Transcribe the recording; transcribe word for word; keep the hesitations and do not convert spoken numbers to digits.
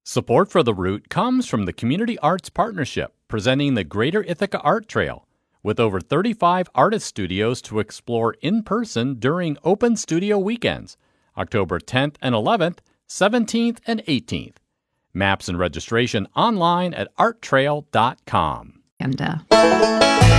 Support for The Root comes from the Community Arts Partnership, presenting the Greater Ithaca Art Trail, with over thirty-five artist studios to explore in person during Open Studio Weekends, October tenth and eleventh, seventeenth and eighteenth. Maps and registration online at art trail dot com. And, uh...